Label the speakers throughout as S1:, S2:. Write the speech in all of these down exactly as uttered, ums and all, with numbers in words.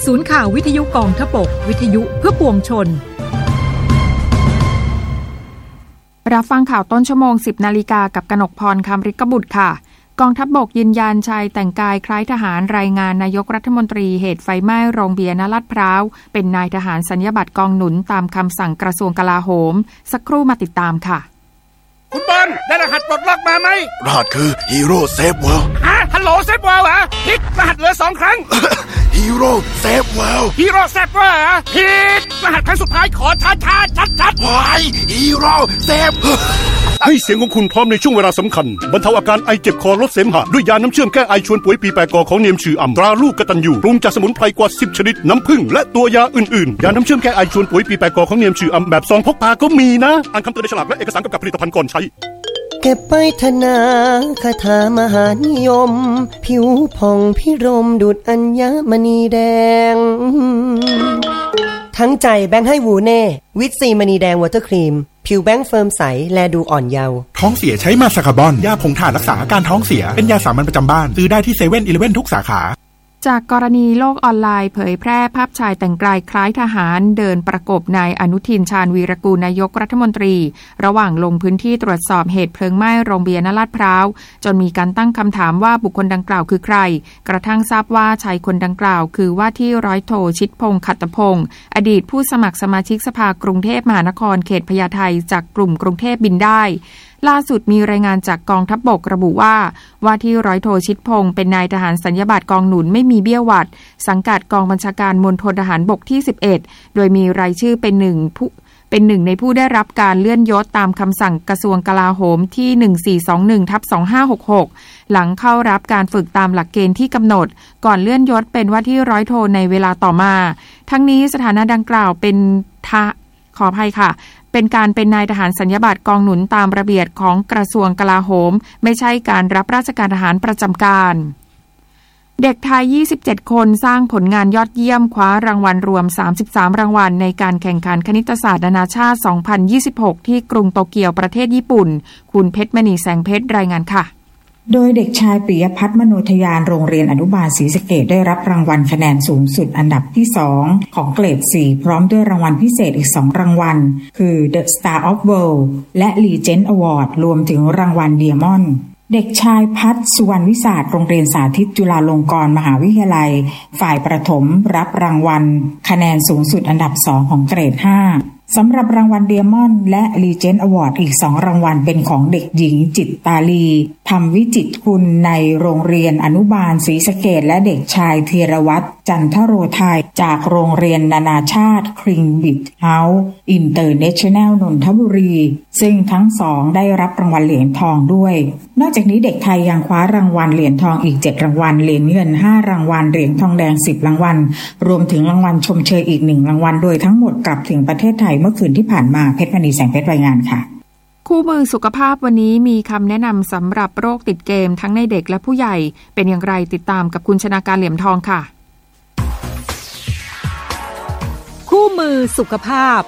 S1: ศูนย์ข่าววิทยุกองทพบกวิทยุเพื่อปวงชน
S2: รับฟังข่าวต้นชั่วโมง สิบนาฬิกากับกนกพรคำฤกบุตรค่ะกองทัพบกยืนยันชายแต่งกายคล้ายทหารรายงานนายกรัฐมนตรีเหตุไฟไหม้โรงเบียร์ณลาดพร้าวเป็นนายทหารสัญญาบัตรกองหนุนตามคำสั่งกระทรวงกลาโหมสักครู่มาติดตามค่ะ
S3: คุณบอลได้รหัสปลดล็อกมาไหม
S4: รหัสคือฮีโร่เซฟเวิลด์
S3: ฮะฮัลโหลเซฟเวิลด์เหรอผิดรหัสเหลือสองครั้ง
S4: ฮีโร่เซฟเวิลด์
S3: ฮีโร่เซฟเวิลด์เหรอผิดรหัสครั้งสุดท้ายขอช้าช้าชัดชัด
S4: วายฮีโร่เซฟ
S5: ให้เสียงของคุณพร้อมในช่วงเวลาสำคัญบรรเทาอาการไอเจ็บคอลดเสมหะด้วยยาน้ำเชื่อมแก้ไอชวนป่วยปีแปรกอของเนียมชื่ออ่ำตราลูกกตัญญูปรุงจากสมุนไพรกว่าสิบชนิดน้ำผึ้งและตัวยาอื่นๆยาน้ำเชื่อมแก้ไอชวนป่วยปีแปรกอของเนียมชื่ออ่ำแบบซองพกพาก็มีนะอ่านคำเตือนในฉลากและเอกสารกำกับผลิตภัณฑ์ก่อนใช้
S6: เก็บไปธนาคาถามหานิยมผิวผ่องพิรมดุจอัญมณีแดงทั้งใจแบงค์ให้วูเน่วิตซีมณีแดงวอเตอร์ครีมผิวแบงค์เฟิร์มใสแลดูอ่อนเยาว์
S7: ท้องเสียใช้มาสคาร์บอนยาผงถ่านรักษาอาการท้องเสียเป็นยาสามัญประจำบ้านซื้อได้ที่เซเว่นอีเลฟเว่นทุกสาขา
S2: จากกรณีโลกออนไลน์เผยแพร่ภาพชายแต่งกายคล้ายทหารเดินประกบนายอนุทินชาญวีรกูลนายกรัฐมนตรีระหว่างลงพื้นที่ตรวจสอบเหตุเพลิงไหม้โรงเบียร์ณลาดพร้าวจนมีการตั้งคำถามว่าบุคคลดังกล่าวคือใครกระทั่งทราบว่าชายคนดังกล่าวคือว่าที่ร้อยโทชิดพงษ์ขัตตพงษ์อดีตผู้สมัครสมาชิกสภากรุงเทพมหานครเขตพญาไทจากกลุ่มกรุงเทพบินได้ล่าสุดมีรายงานจากกองทัพบกระบุว่าว่าที่ร้อยโทชิดพงษ์เป็นนายทหารสัญญาบัตรกองหนุนไม่มีเบี้ยหวัดสังกัดกองบัญชาการมณฑลทหารบกที่สิบเอ็ดโดยมีรายชื่อเป็นหนึ่งผู้เป็นหนึ่งในผู้ได้รับการเลื่อนยศตามคำสั่งกระทรวงกลาโหมที่ หนึ่งสี่สองหนึ่งทับสองห้าหกหก หลังเข้ารับการฝึกตามหลักเกณฑ์ที่กำหนดก่อนเลื่อนยศเป็นว่าที่ร้อยโทในเวลาต่อมาทั้งนี้สถานะดังกล่าวเป็นทะขออภัยค่ะเป็นการเป็นนายทหารสัญญาบัตรกองหนุนตามระเบียบของกระทรวงกลาโหมไม่ใช่การรับราชการทหารประจำการเด็กไทยยี่สิบเจ็ดคนสร้างผลงานยอดเยี่ยมคว้ารางวัลรวมสามสิบสามรางวัลในการแข่งขันคณิตศาสตร์นานาชาติสองพันยี่สิบหกที่กรุงโตเกียวประเทศญี่ปุ่นคุณเพชรมณีแสงเพชรรายงานค่ะ
S8: โดยเด็กชายปิยพัฒน์มโนทยานโรงเรียนอนุบาลศรีสะเกษได้รับรางวัลคะแนนสูงสุดอันดับที่สองของเกรดสี่พร้อมด้วยรางวัลพิเศษอีกสองรางวัลคือ The Star of World และ Legend Award รวมถึงรางวัล Diamond เด็กชายพัฒน์สุวรรณวิสาทโรงเรียนสาธิตจุฬาลงกรณ์มหาวิทยาลัยฝ่ายประถมรับรางวัลคะแนนสูงสุดอันดับสองของเกรดห้าสำหรับรางวัลเดียมอนด์และ Legend Award อีกสองรางวัลเป็นของเด็กหญิงจิตตาลีธรรมวิจิตรคุณในโรงเรียนอนุบาลศรีสะเกษและเด็กชายธีรวัฒน์จันทโรไทยจากโรงเรียนนานาชาติคริงบิดเฮาส์อินเตอร์เนชั่นแนลนนทบุรีซึ่งทั้งสองได้รับรางวัลเหรียญทองด้วยนอกจากนี้เด็กไทยยังคว้ารางวัลเหรียญทองอีกเจ็ดรางวัลเหรียญเงินห้ารางวัลเหรียญทองแดงสิบรางวัลรวมถึงรางวัลชมเชยอีกหนึ่งรางวัลโดยทั้งหมดกลับถึงประเทศไทยเมื่อคืนที่ผ่านมาเพชรมณีแสงเพชรรายงานค่ะ
S2: คู่มือสุขภาพวันนี้มีคำแนะนำสำหรับโรคติดเกมทั้งในเด็กและผู้ใหญ่เป็นอย่างไรติดตามกับคุณชนาการเหลี่ยมทองค่ะ
S1: คู่มือสุขภาพ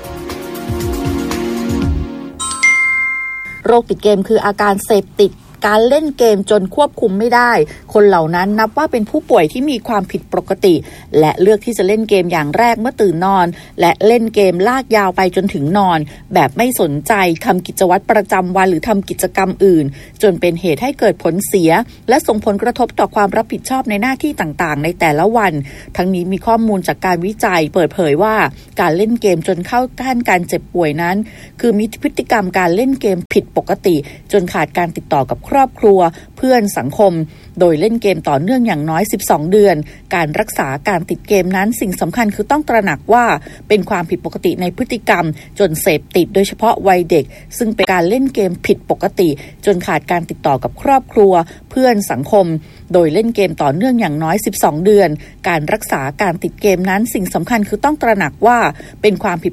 S9: โรคติดเกมคืออาการเสพติดการเล่นเกมจนควบคุมไม่ได้คนเหล่านั้นนับว่าเป็นผู้ป่วยที่มีความผิดปกติและเลือกที่จะเล่นเกมอย่างแรกเมื่อตื่นนอนและเล่นเกมลากยาวไปจนถึงนอนแบบไม่สนใจทำกิจวัตรประจำวันหรือทำกิจกรรมอื่นจนเป็นเหตุให้เกิดผลเสียและส่งผลกระทบต่อความรับผิดชอบในหน้าที่ต่างๆในแต่ละวันทั้งนี้มีข้อมูลจากการวิจัยเปิดเผยว่าการเล่นเกมจนเข้าขั้นการเจ็บป่วยนั้นคือมีพฤติกรรมการเล่นเกมผิดปกติจนขาดการติดต่อกับครอบครัวเพื่อนสังคมโดยเล่นเกมต่อเนื่องอย่างน้อยสิบสองเดือนการรักษาการติดเกมนั้นสิ่งสำคัญคือต้องตระหนักว่าเป็นความผิดปกติในพฤติกรรมจนเสพติดโดยเฉพาะวัยเด็กซึ่งเป็นการเล่นเกมผิดปกติจนขาดการติดต่อกับครอบครัวเพื่อนสังคมโดยเล่นเกมต่อเนื่องอย่างน้อยสิบสองเดือนการรักษาการติดเกมนั้นสิ่งสำคัญคือต้องตระหนักว่าเป็นความผิด